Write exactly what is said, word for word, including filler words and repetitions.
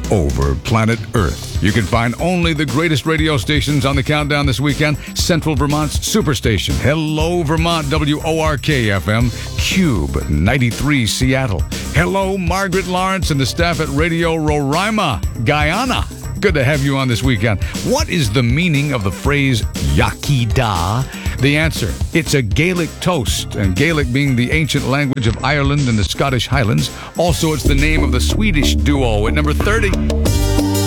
over planet Earth. You can find only the greatest radio stations on the countdown this weekend. Central Vermont's Superstation, Hello Vermont, W O R K F M, Cube ninety-three Seattle. Hello Margaret Lawrence and the staff at Radio Roraima, Guyana. Good to have you on this weekend. What is the meaning of the phrase Yakida? The answer, it's a Gaelic toast, and Gaelic being the ancient language of Ireland and the Scottish Highlands. Also, it's the name of the Swedish duo at number thirty.